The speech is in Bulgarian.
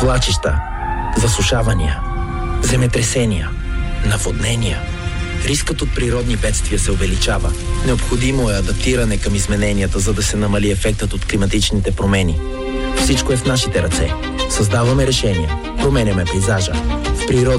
Свлачища, засушавания, земетресения, наводнения. Рискът от природни бедствия се увеличава. Необходимо е адаптиране към измененията, за да се намали ефектът от климатичните промени. Всичко е в нашите ръце. Създаваме решения, променяме пейзажа. В природа